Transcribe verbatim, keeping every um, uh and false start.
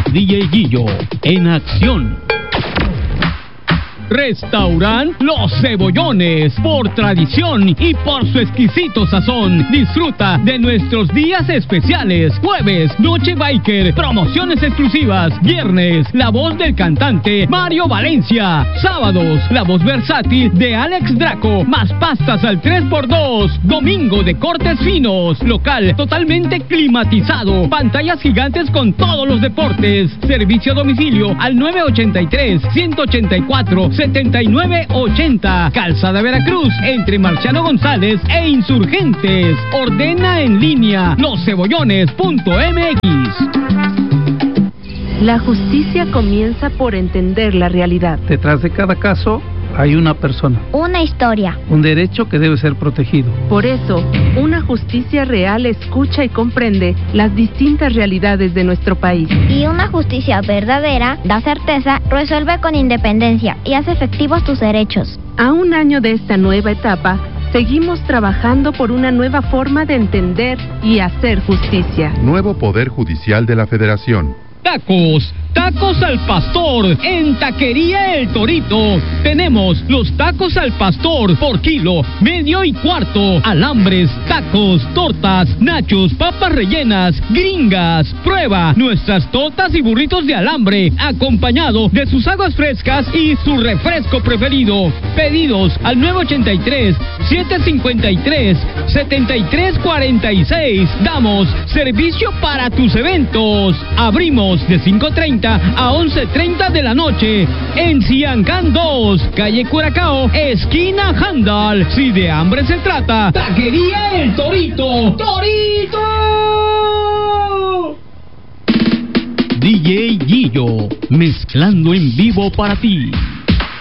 D J Guillo en acción. Restaurant Los Cebollones, por tradición y por su exquisito sazón. Disfruta de nuestros días especiales. Jueves, Noche Biker, promociones exclusivas. Viernes, la voz del cantante Mario Valencia. Sábados, la voz versátil de Alex Draco, más pastas al tres por dos. Domingo de cortes finos. Local totalmente climatizado. Pantallas gigantes con todos los deportes. Servicio a domicilio al nueve ochenta y tres, ciento ochenta y cuatro, setenta y nueve ochenta. Calzada Veracruz, entre Marciano González e Insurgentes. Ordena en línea los cebollones punto m x. La justicia comienza por entender la realidad. Detrás de cada caso hay una persona, una historia, un derecho que debe ser protegido. Por eso, una justicia real escucha y comprende las distintas realidades de nuestro país. Y una justicia verdadera da certeza, resuelve con independencia y hace efectivos tus derechos. A un año de esta nueva etapa, seguimos trabajando por una nueva forma de entender y hacer justicia. Nuevo Poder Judicial de la Federación. Tacos, tacos al pastor, en Taquería El Torito. Tenemos los tacos al pastor por kilo, medio y cuarto. Alambres, tacos, tortas, nachos, papas rellenas, gringas. Prueba nuestras tortas y burritos de alambre, acompañado de sus aguas frescas y su refresco preferido. Pedidos al nueve ochenta y tres, siete cincuenta y tres, setenta y tres cuarenta y seis. Damos servicio para tus eventos. Abrimos de cinco treinta a once treinta de la noche en Ciancán dos, calle Curacao, esquina Handal. Si de hambre se trata, Taquería El Torito. ¡Torito! D J Guillo, mezclando en vivo para ti.